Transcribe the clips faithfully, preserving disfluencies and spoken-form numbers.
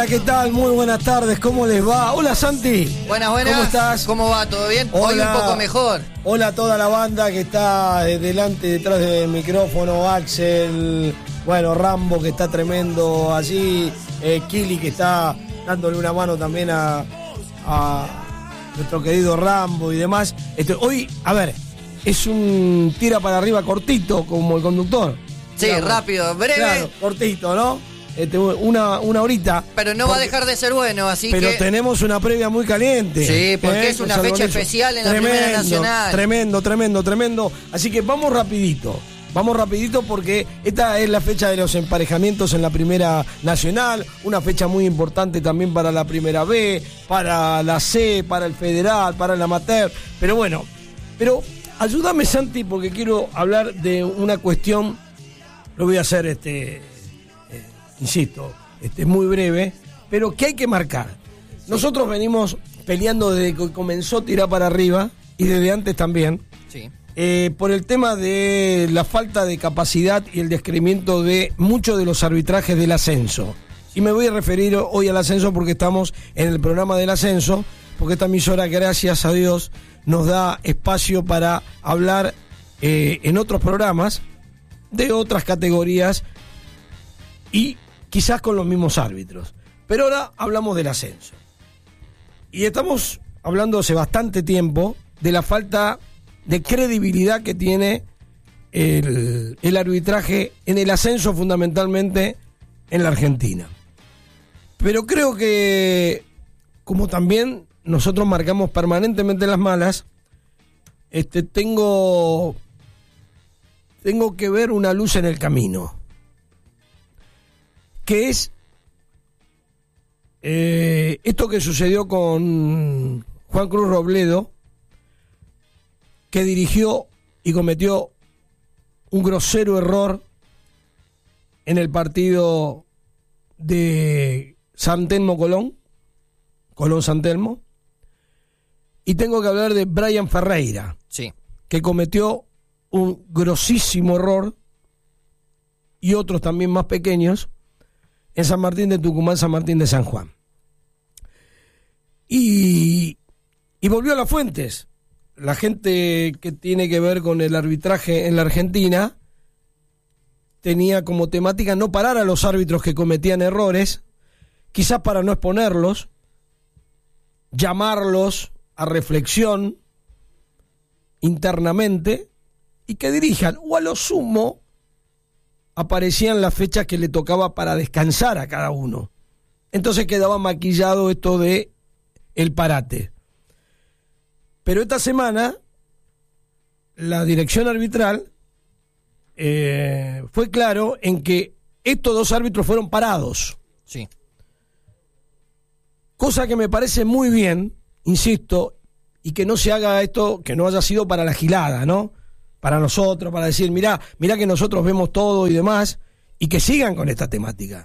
¿Qué tal? Muy buenas tardes, ¿cómo les va? Hola Santi. Buenas, buenas. ¿Cómo estás? ¿Cómo va? ¿Todo bien? Hola. Hoy un poco mejor. Hola a toda la banda que está delante, detrás del micrófono, Axel, bueno, Rambo que está tremendo allí, eh, Kili que está dándole una mano también a, a nuestro querido Rambo y demás. Este, hoy, a ver, es un tira para arriba cortito como el conductor. Sí, claro, rápido, breve. Claro, cortito, ¿no? Este, una, una horita. Pero no porque, va a dejar de ser bueno, así pero que... Pero tenemos una previa muy caliente. Sí, porque ¿eh? es una fecha especial en tremendo, la Primera Nacional. Tremendo, tremendo, tremendo. Así que vamos rapidito. Vamos rapidito porque esta es la fecha de los emparejamientos en la Primera Nacional. Una fecha muy importante también para la Primera B, para la C, para el Federal, para el Amateur. Pero bueno, pero ayúdame Santi porque quiero hablar de una cuestión. Lo voy a hacer este... insisto, este, muy breve, pero que hay que marcar. Nosotros venimos peleando desde que comenzó Tirar para Arriba, y desde antes también, sí. eh, por el tema de la falta de capacidad y el descreimiento de muchos de los arbitrajes del ascenso. Y me voy a referir hoy al ascenso porque estamos en el programa del ascenso, porque esta emisora, gracias a Dios, nos da espacio para hablar eh, en otros programas de otras categorías y quizás con los mismos árbitros. Pero ahora hablamos del ascenso. Y estamos hablando hace bastante tiempo de la falta de credibilidad que tiene el, el arbitraje en el ascenso, fundamentalmente en la Argentina. Pero creo que, como también nosotros marcamos permanentemente las malas, este, tengo, tengo que ver una luz en el camino. Que es eh, esto que sucedió con Juan Cruz Robledo, que dirigió y cometió un grosero error en el partido de San Telmo Colón, Colón San Telmo, y tengo que hablar de Brian Ferreira, sí. que cometió un grosísimo error, y otros también más pequeños, en San Martín de Tucumán, San Martín de San Juan. Y, y volvió a las fuentes. La gente que tiene que ver con el arbitraje en la Argentina tenía como temática no parar a los árbitros que cometían errores, quizás para no exponerlos, llamarlos a reflexión internamente y que dirijan, o a lo sumo aparecían las fechas que le tocaba para descansar a cada uno. Entonces quedaba maquillado esto de el parate. Pero esta semana la dirección arbitral eh, fue claro en que estos dos árbitros fueron parados. Sí. Cosa que me parece muy bien, insisto, y que no se haga esto, que no haya sido para la gilada, ¿no? Para nosotros, para decir, mirá, mirá que nosotros vemos todo y demás, y que sigan con esta temática.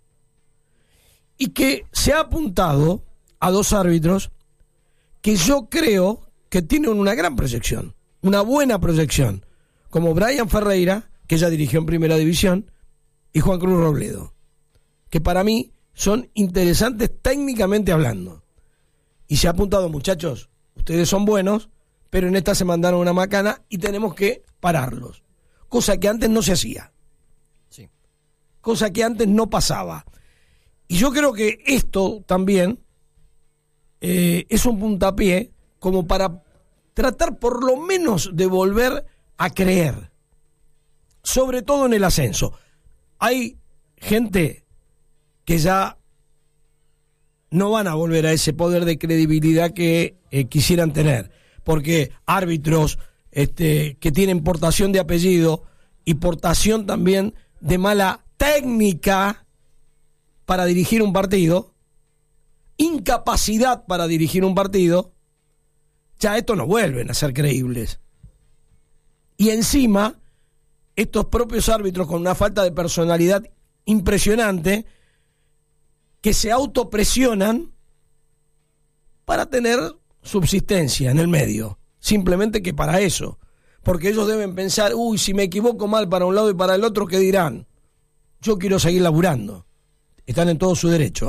Y que se ha apuntado a dos árbitros que yo creo que tienen una gran proyección, una buena proyección, como Brian Ferreira, que ya dirigió en Primera División, y Juan Cruz Robledo, que para mí son interesantes técnicamente hablando. Y se ha apuntado, muchachos, ustedes son buenos, pero en esta se mandaron una macana y tenemos que pararlos. Cosa que antes no se hacía. Sí. Cosa que antes no pasaba. Y yo creo que esto también eh, es un puntapié como para tratar por lo menos de volver a creer. Sobre todo en el ascenso. Hay gente que ya no van a volver a ese poder de credibilidad que eh, quisieran tener. Porque árbitros este, que tienen portación de apellido y portación también de mala técnica para dirigir un partido, incapacidad para dirigir un partido, ya estos no vuelven a ser creíbles. Y encima, estos propios árbitros con una falta de personalidad impresionante, que se autopresionan para tener subsistencia en el medio, simplemente que para eso, porque ellos deben pensar, uy, si me equivoco mal para un lado y para el otro, ¿qué dirán? Yo quiero seguir laburando. Están en todo su derecho, ¿eh?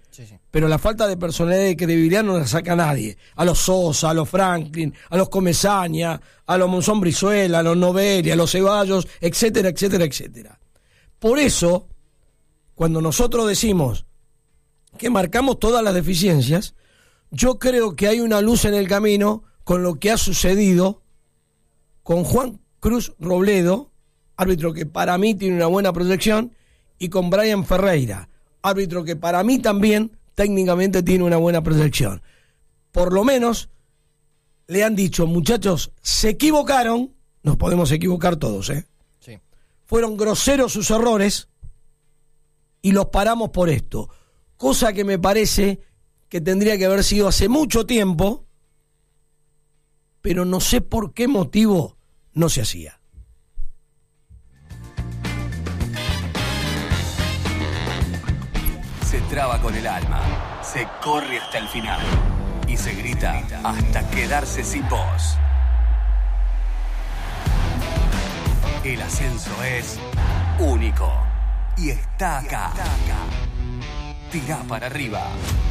Sí, sí. Pero la falta de personalidad y de credibilidad no la saca nadie. A los Sosa, a los Franklin, a los Comesaña, a los Monzón Brizuela, a los Novelli, a los Ceballos, etcétera, etcétera, etcétera. Por eso, cuando nosotros decimos que marcamos todas las deficiencias, yo creo que hay una luz en el camino con lo que ha sucedido con Juan Cruz Robledo, árbitro que para mí tiene una buena proyección, y con Brian Ferreira, árbitro que para mí también técnicamente tiene una buena proyección. Por lo menos le han dicho, muchachos, se equivocaron, nos podemos equivocar todos, ¿eh? Sí. Fueron groseros sus errores y los paramos por esto. Cosa que me parece que tendría que haber sido hace mucho tiempo, pero no sé por qué motivo no se hacía. Se traba con el alma, se corre hasta el final y se grita hasta quedarse sin voz. El ascenso es único y está acá. Tirá para arriba.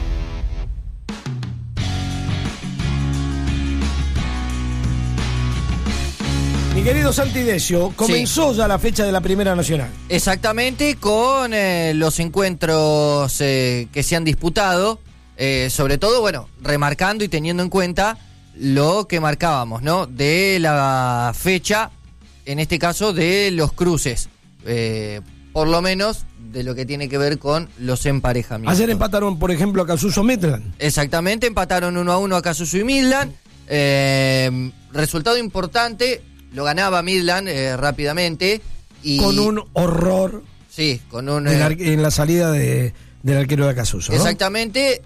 Mi querido Santi Decio, comenzó sí. ya la fecha de la Primera Nacional. Exactamente, con eh, los encuentros eh, que se han disputado, eh, sobre todo, bueno, remarcando y teniendo en cuenta lo que marcábamos, ¿no? De la fecha, en este caso, de los cruces, eh, por lo menos de lo que tiene que ver con los emparejamientos. Ayer empataron, por ejemplo, a Casuso Midland. Exactamente, empataron uno a uno a Casuso y Midland. Eh, resultado importante. Lo ganaba Midland eh, rápidamente. Y con un horror. Sí, con un. En la, en la salida de, del arquero de Casuso, ¿no? Exactamente.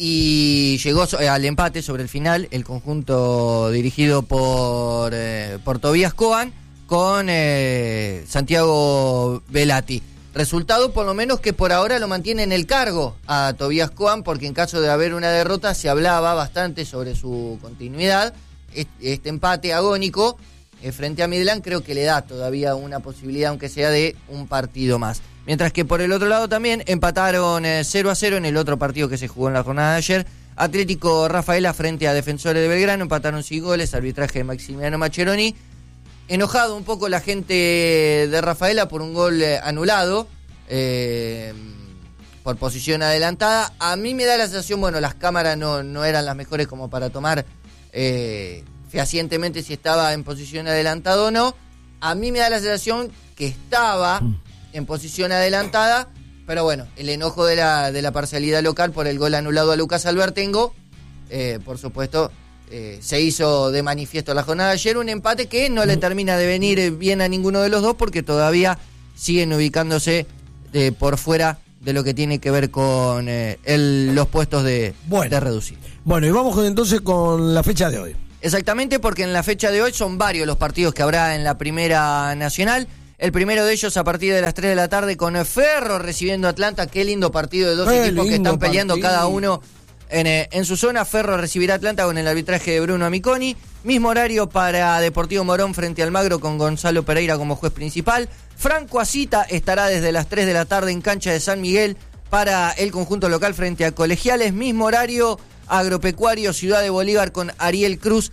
Y llegó so, eh, al empate sobre el final el conjunto dirigido por, eh, por Tobías Coan con eh, Santiago Velati. Resultado, por lo menos, que por ahora lo mantiene en el cargo a Tobías Coan, porque en caso de haber una derrota se hablaba bastante sobre su continuidad. Este, este empate agónico Eh, frente a Midland creo que le da todavía una posibilidad, aunque sea de un partido más. Mientras que por el otro lado también empataron eh, cero a cero en el otro partido que se jugó en la jornada de ayer. Atlético Rafaela frente a Defensores de Belgrano, empataron sin goles, arbitraje de Maximiliano Maccheroni. Enojado un poco la gente de Rafaela por un gol eh, anulado, eh, por posición adelantada. A mí me da la sensación, bueno, las cámaras no, no eran las mejores como para tomar Eh, fehacientemente si estaba en posición adelantada o no. A mí me da la sensación que estaba en posición adelantada, pero bueno, el enojo de la, de la parcialidad local por el gol anulado a Lucas Albertengo, eh, por supuesto, eh, se hizo de manifiesto la jornada de ayer. Un empate que no le termina de venir bien a ninguno de los dos, porque todavía siguen ubicándose eh, por fuera de lo que tiene que ver con eh, el, los puestos de, bueno, de reducir. Bueno, y vamos entonces con la fecha de hoy. Exactamente, porque en la fecha de hoy son varios los partidos que habrá en la Primera Nacional. El primero de ellos a partir de las tres de la tarde con Ferro recibiendo a Atlanta. Qué lindo partido de dos Qué equipos que están peleando partido. Cada uno en, eh, en su zona. Ferro recibirá a Atlanta con el arbitraje de Bruno Amiconi. Mismo horario para Deportivo Morón frente al Magro con Gonzalo Pereira como juez principal. Franco Asita estará desde las tres de la tarde en cancha de San Miguel para el conjunto local frente a Colegiales. Mismo horario Agropecuario Ciudad de Bolívar con Ariel Cruz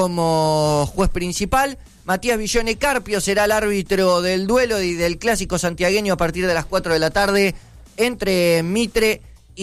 como juez principal. Matías Villone Carpio será el árbitro del duelo y del clásico santiagueño a partir de las cuatro de la tarde entre Mitre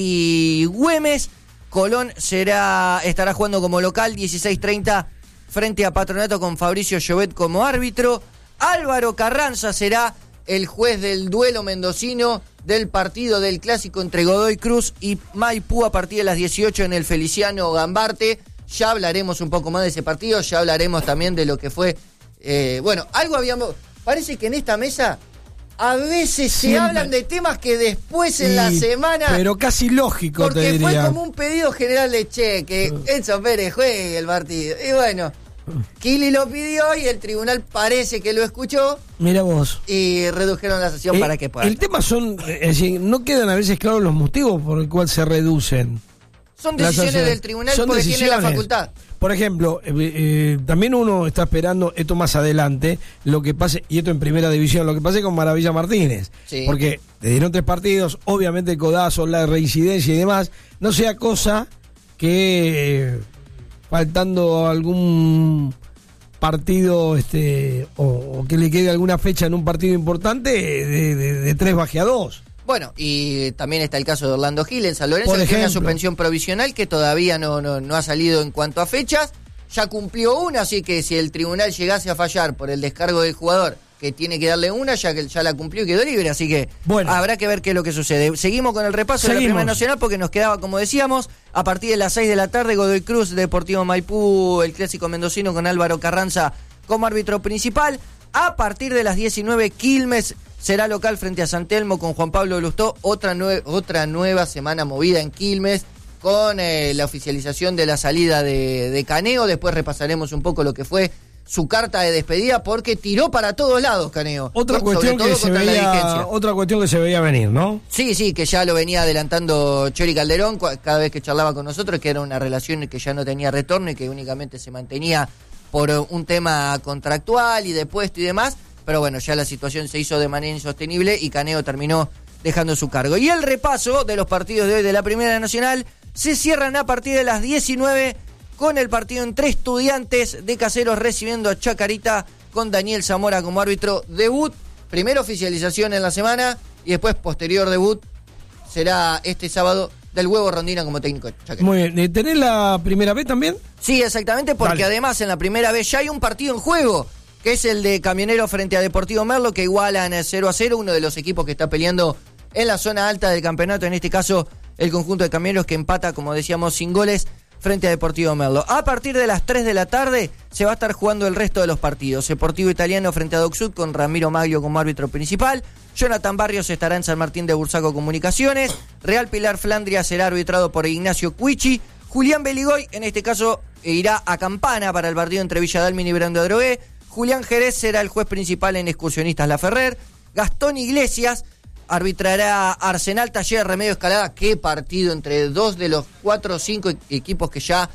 y Güemes. Colón será estará jugando como local dieciséis treinta frente a Patronato con Fabricio Llobet como árbitro. Álvaro Carranza será el juez del duelo mendocino del partido del clásico entre Godoy Cruz y Maipú a partir de las dieciocho en el Feliciano Gambarte. Ya hablaremos un poco más de ese partido, ya hablaremos también de lo que fue, eh, bueno, algo habíamos, parece que en esta mesa a veces se Siempre. hablan de temas que después en y, la semana... Pero casi lógico, porque te diría. Fue como un pedido general de che, que Enzo Pérez juegue el partido. Y bueno, Kili lo pidió y el tribunal parece que lo escuchó. Mira vos. Y redujeron la sesión eh, para que pueda. El tema son, es decir, no quedan a veces claros los motivos por el cual se reducen. Son decisiones del tribunal porque tiene la facultad. por ejemplo, eh, eh, también uno está esperando esto más adelante, lo que pase, y esto en primera división, lo que pase con Maravilla Martínez. Sí. Porque le dieron tres partidos, obviamente el codazo, la reincidencia y demás, no sea cosa que eh, faltando algún partido este o, o que le quede alguna fecha en un partido importante de, de, de tres baje a dos. Bueno, y también está el caso de Orlando Gil en San Lorenzo, que tiene una suspensión provisional que todavía no, no, no ha salido en cuanto a fechas, ya cumplió una, así que si el tribunal llegase a fallar por el descargo del jugador, que tiene que darle una, ya que ya la cumplió y quedó libre, así que bueno, habrá que ver qué es lo que sucede. Seguimos con el repaso Seguimos. de la Primera Nacional, porque nos quedaba, como decíamos, a partir de las seis de la tarde, Godoy Cruz, Deportivo Maipú, el clásico mendocino con Álvaro Carranza como árbitro principal. A partir de las diecinueve, Quilmes será local frente a San Telmo con Juan Pablo Lustó, otra, nue- otra nueva semana movida en Quilmes, con eh, la oficialización de la salida de, de Caneo. Después repasaremos un poco lo que fue su carta de despedida, porque tiró para todos lados Caneo. Otra cuestión que se veía, otra cuestión que se veía venir, ¿no? Sí, sí, que ya lo venía adelantando Chori Calderón cada vez que charlaba con nosotros, que era una relación que ya no tenía retorno y que únicamente se mantenía por un tema contractual y de puesto y demás, pero bueno, ya la situación se hizo de manera insostenible y Caneo terminó dejando su cargo. Y el repaso de los partidos de hoy de la Primera Nacional se cierran a partir de las diecinueve con el partido entre Estudiantes de Caseros recibiendo a Chacarita con Daniel Zamora como árbitro. Debut, primera oficialización en la semana y después posterior debut será este sábado del Huevo Rondina como técnico de Chacarita. Muy bien, ¿tenés la primera vez también? Sí, exactamente, porque Dale. además en la primera vez ya hay un partido en juego, que es el de Camionero frente a Deportivo Merlo, que igualan cero a cero, uno de los equipos que está peleando en la zona alta del campeonato, en este caso el conjunto de Camioneros, que empata, como decíamos, sin goles frente a Deportivo Merlo. A partir de las tres de la tarde se va a estar jugando el resto de los partidos. Deportivo Italiano frente a Doc Sud con Ramiro Maglio como árbitro principal. Jonathan Barrios estará en San Martín de Bursaco Comunicaciones. Real Pilar Flandria será arbitrado por Ignacio Cuichi. Julián Beligoy, en este caso, irá a Campana para el partido entre Villa Dálmine y Brando Adrogué. Julián Jerez será el juez principal en Excursionistas La Ferrer. Gastón Iglesias arbitrará Arsenal Taller Remedio Escalada. Qué partido entre dos de los cuatro o cinco equipos que ya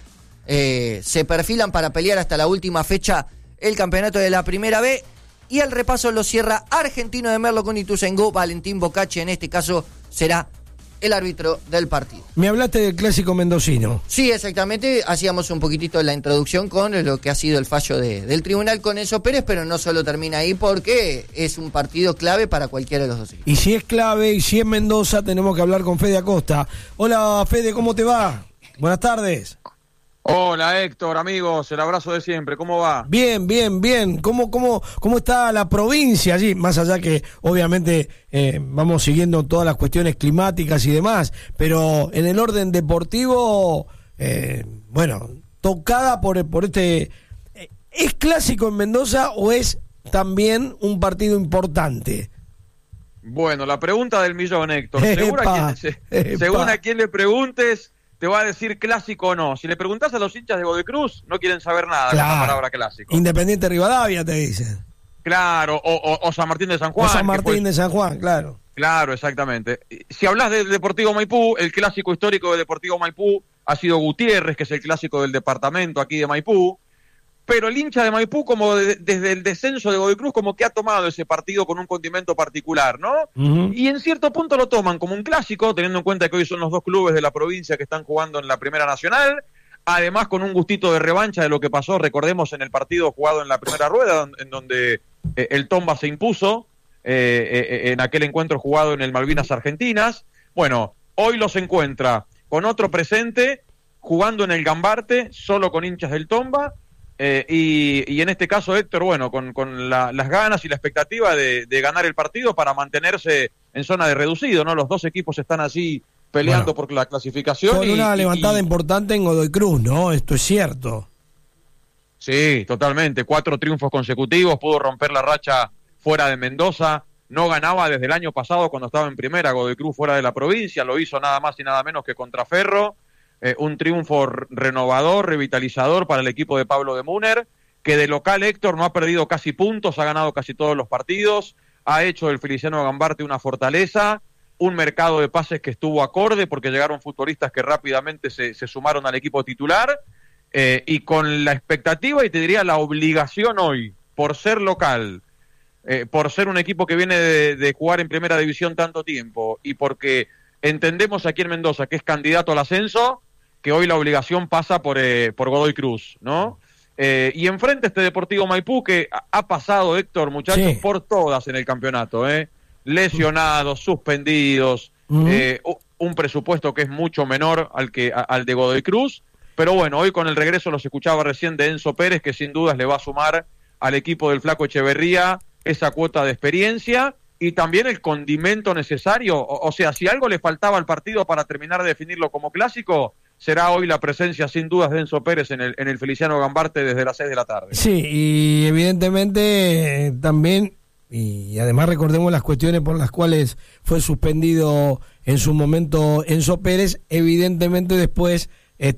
eh, se perfilan para pelear hasta la última fecha el campeonato de la Primera B. Y el repaso lo cierra Argentino de Merlo con Ituzaingó. Valentín Bocacci en este caso será el árbitro del partido. Me hablaste del clásico mendocino. Sí, exactamente. Hacíamos un poquitito la introducción con lo que ha sido el fallo de, del tribunal con Enzo Pérez, pero no solo termina ahí, porque es un partido clave para cualquiera de los dos equipos. Y si es clave, y si es Mendoza, tenemos que hablar con Fede Acosta. Hola, Fede, ¿cómo te va? Buenas tardes. Hola, Héctor, amigos, el abrazo de siempre, ¿cómo va? Bien, bien, bien. ¿Cómo, cómo, cómo está la provincia allí? Más allá que, obviamente, eh, vamos siguiendo todas las cuestiones climáticas y demás, pero en el orden deportivo, eh, bueno, tocada por, por este... ¿Es clásico en Mendoza o es también un partido importante? Bueno, la pregunta del millón, Héctor. Según, a quien, según a quien le preguntes, te va a decir clásico o no. Si le preguntás a los hinchas de Godoy Cruz, no quieren saber nada claro. de la palabra clásico. Independiente Rivadavia, te dicen. Claro, o, o, o San Martín de San Juan. O San Martín fue... de San Juan, claro. Claro, exactamente. Si hablas del Deportivo Maipú, el clásico histórico del Deportivo Maipú ha sido Gutiérrez, que es el clásico del departamento aquí de Maipú. Pero el hincha de Maipú, como de, desde el descenso de Godoy Cruz, como que ha tomado ese partido con un condimento particular, ¿no? Uh-huh. Y en cierto punto lo toman como un clásico, teniendo en cuenta que hoy son los dos clubes de la provincia que están jugando en la Primera Nacional, además con un gustito de revancha de lo que pasó, recordemos, en el partido jugado en la primera rueda, en donde eh, el Tomba se impuso, eh, eh, en aquel encuentro jugado en el Malvinas Argentinas. Bueno, hoy los encuentra con otro presente, jugando en el Gambarte, solo con hinchas del Tomba. Eh, y, y en este caso, Héctor, bueno, con, con la, las ganas y la expectativa de, de ganar el partido para mantenerse en zona de reducido, ¿no? Los dos equipos están así peleando bueno, por la clasificación. Con y, una levantada y, importante en Godoy Cruz, ¿no? Esto es cierto. Sí, totalmente. Cuatro triunfos consecutivos, pudo romper la racha fuera de Mendoza. No ganaba desde el año pasado cuando estaba en primera Godoy Cruz fuera de la provincia. Lo hizo nada más y nada menos que contra Ferro. Eh, un triunfo renovador, revitalizador para el equipo de Pablo de Múner, que de local, Héctor, no ha perdido casi puntos, ha ganado casi todos los partidos, ha hecho del Feliciano Gambarte una fortaleza, un mercado de pases que estuvo acorde porque llegaron futbolistas que rápidamente se, se sumaron al equipo titular, eh, y con la expectativa y te diría la obligación hoy, por ser local, eh, por ser un equipo que viene de, de jugar en primera división tanto tiempo y porque entendemos aquí en Mendoza que es candidato al ascenso, que hoy la obligación pasa por, eh, por Godoy Cruz, ¿no? Eh, y enfrente este Deportivo Maipú que ha pasado, Héctor, muchachos, sí. por todas en el campeonato, ¿eh? Lesionados, suspendidos, uh-huh. eh, un presupuesto que es mucho menor al, que, a, al de Godoy Cruz, pero bueno, hoy con el regreso, los escuchaba recién, de Enzo Pérez, que sin dudas le va a sumar al equipo del Flaco Echeverría esa cuota de experiencia y también el condimento necesario, o, o sea, si algo le faltaba al partido para terminar de definirlo como clásico, será hoy la presencia sin dudas de Enzo Pérez en el, en el Feliciano Gambarte desde las seis de la tarde. Sí, y evidentemente eh, también, y además recordemos las cuestiones por las cuales fue suspendido en su momento Enzo Pérez, evidentemente después,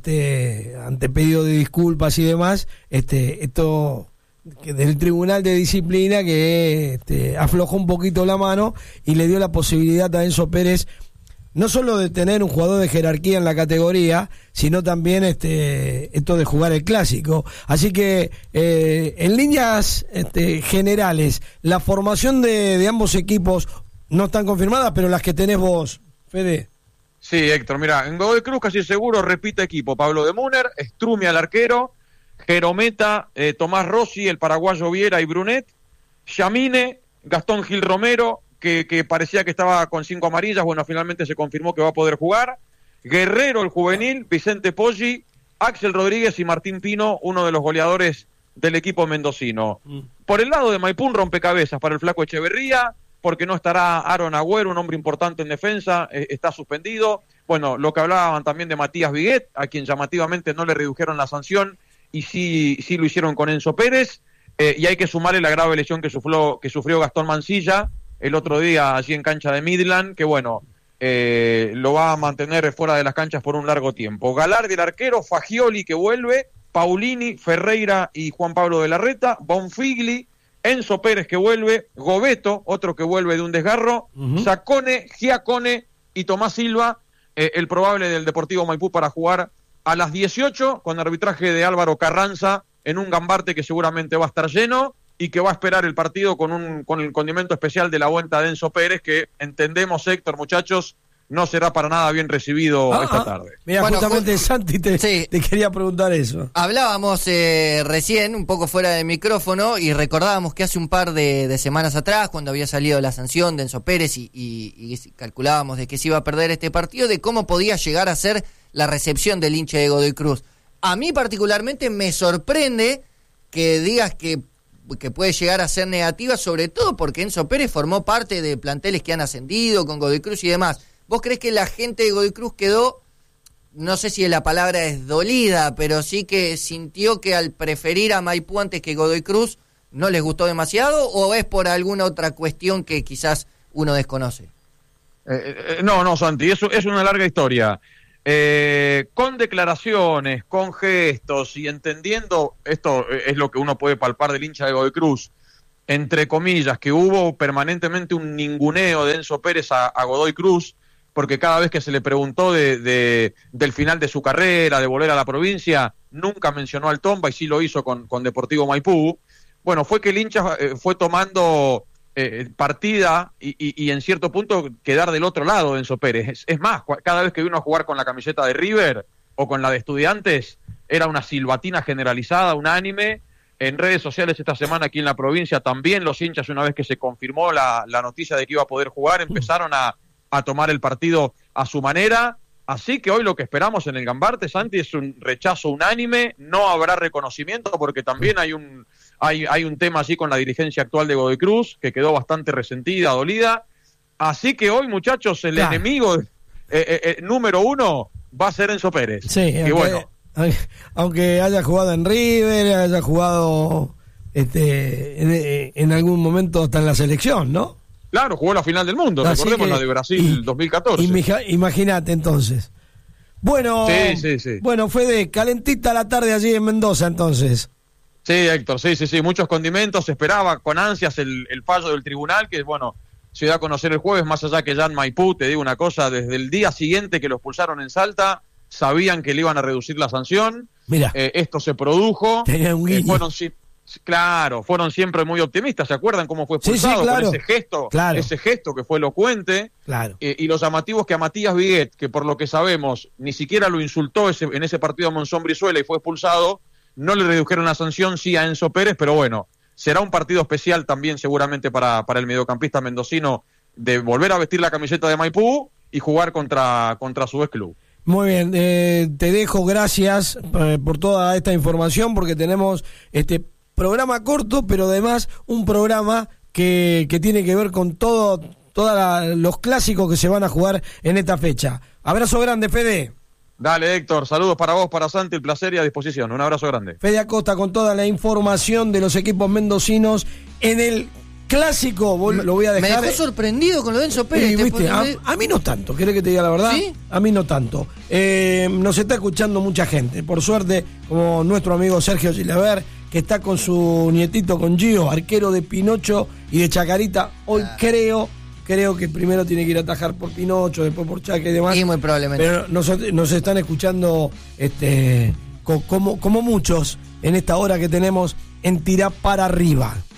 este, ante pedido de disculpas y demás, este, esto que del Tribunal de Disciplina que este, aflojó un poquito la mano y le dio la posibilidad a Enzo Pérez no solo de tener un jugador de jerarquía en la categoría, sino también este esto de jugar el clásico. Así que eh, en líneas este, generales, la formación de, de ambos equipos no están confirmadas, pero las que tenés vos, Fede. Sí, Héctor, mira, en Godoy Cruz casi seguro repite equipo: Pablo de Muner, Strumi al arquero, Jerometa, eh, Tomás Rossi, el paraguayo Viera y Brunet, Yamine, Gastón Gil Romero, Que, que parecía que estaba con cinco amarillas, bueno, finalmente se confirmó que va a poder jugar. Guerrero, el juvenil, Vicente Poggi, Axel Rodríguez y Martín Pino, uno de los goleadores del equipo mendocino. Mm. Por el lado de Maipú, un rompecabezas para el Flaco Echeverría, porque no estará Aaron Agüero, un hombre importante en defensa, eh, está suspendido. Bueno, lo que hablaban también de Matías Viguet, a quien llamativamente no le redujeron la sanción, y sí, sí lo hicieron con Enzo Pérez, eh, y hay que sumarle la grave lesión que sufrió, que sufrió Gastón Mancilla el otro día allí en cancha de Midland, que bueno, eh, lo va a mantener fuera de las canchas por un largo tiempo. Galardi el arquero, Fagioli que vuelve, Paulini, Ferreira y Juan Pablo de la Reta, Bonfigli, Enzo Pérez que vuelve, Gobeto, otro que vuelve de un desgarro, uh-huh. Sacone, Giacone y Tomás Silva, eh, el probable del Deportivo Maipú para jugar a las dieciocho con arbitraje de Álvaro Carranza en un Gambarte que seguramente va a estar lleno y que va a esperar el partido con un con el condimento especial de la vuelta de Enzo Pérez, que entendemos, Héctor, muchachos, no será para nada bien recibido ah, esta tarde. Mira, bueno, justamente just... Santi te, sí. te quería preguntar eso. Hablábamos eh, recién, un poco fuera de micrófono, y recordábamos que hace un par de, de semanas atrás, cuando había salido la sanción de Enzo Pérez y, y, y calculábamos de que se iba a perder este partido, de cómo podía llegar a ser la recepción del hincha de Godoy Cruz. A mí particularmente me sorprende que digas que que puede llegar a ser negativa, sobre todo porque Enzo Pérez formó parte de planteles que han ascendido con Godoy Cruz y demás. ¿Vos creés que la gente de Godoy Cruz quedó, no sé si la palabra es dolida, pero sí que sintió que al preferir a Maipú antes que Godoy Cruz no les gustó demasiado, o es por alguna otra cuestión que quizás uno desconoce? Eh, eh, no, no, Santi, eso es una larga historia. Eh, con declaraciones, con gestos y entendiendo, esto es lo que uno puede palpar del hincha de Godoy Cruz, entre comillas, que hubo permanentemente un ninguneo de Enzo Pérez a, a Godoy Cruz, porque cada vez que se le preguntó de, de, del final de su carrera, de volver a la provincia, nunca mencionó al Tomba, y sí lo hizo con, con Deportivo Maipú. Bueno, fue que el hincha eh, fue tomando Eh, partida y, y, y en cierto punto quedar del otro lado de Enzo Pérez. Es, es más, cada vez que vino a jugar con la camiseta de River o con la de Estudiantes, era una silbatina generalizada, unánime. En redes sociales esta semana aquí en la provincia también los hinchas, una vez que se confirmó la, la noticia de que iba a poder jugar, empezaron a, a tomar el partido a su manera. Así que hoy lo que esperamos en el Gambarte, Santi, es un rechazo unánime. No habrá reconocimiento porque también hay un Hay, hay un tema así con la dirigencia actual de Godoy Cruz, que quedó bastante resentida, dolida. Así que hoy, muchachos, el claro. enemigo eh, eh, eh, número uno va a ser Enzo Pérez. Sí, y aunque, bueno, aunque haya jugado en River, haya jugado este en, en algún momento hasta en la selección, ¿no? Claro, jugó la final del mundo, así recordemos que, la de Brasil y, dos mil catorce. Imagínate entonces. Bueno, sí, sí, sí. Bueno, fue de calentita la tarde allí en Mendoza entonces. Sí, Héctor, sí, sí, sí, muchos condimentos, se esperaba con ansias el, el fallo del tribunal, que bueno, se da a conocer el jueves, más allá que ya en Maipú, te digo una cosa, desde el día siguiente que lo expulsaron en Salta, sabían que le iban a reducir la sanción, Mirá. Eh, esto se produjo. Tenía un eh, guiño. fueron, si- claro, fueron siempre muy optimistas. ¿Se acuerdan cómo fue Sí, sí, expulsado? claro. Con ese gesto, Claro. ese gesto que fue elocuente. Claro. Eh, y lo llamativo es que a Matías Viguet, que por lo que sabemos ni siquiera lo insultó ese, en ese partido a Monzón Brizuela y fue expulsado, no le redujeron la sanción, sí a Enzo Pérez, pero bueno, será un partido especial también seguramente para, para el mediocampista mendocino de volver a vestir la camiseta de Maipú y jugar contra, contra su ex club. Muy bien, eh, te dejo, gracias eh, por toda esta información, porque tenemos este programa corto, pero además un programa que, que tiene que ver con todo, todos los clásicos que se van a jugar en esta fecha. Abrazo grande, Fede. Dale, Héctor, saludos para vos, para Santi, el placer y a disposición. Un abrazo grande. Fede Acosta con toda la información de los equipos mendocinos en el clásico. Vos lo voy a dejar. Me dejó sorprendido con lo de Enzo Pérez. Sí, te ¿viste? pone- A, a mí no tanto, ¿querés que te diga la verdad? ¿Sí? A mí no tanto. Eh, nos está escuchando mucha gente, por suerte, como nuestro amigo Sergio Gilaber, que está con su nietito, con Gio, arquero de Pinocho y de Chacarita. Hoy Ah. creo, creo que primero tiene que ir a atajar por Pinocho, después por Chaca y demás. Y muy probablemente. Pero nos, nos están escuchando este, co- como, como muchos en esta hora que tenemos en Tirá para Arriba.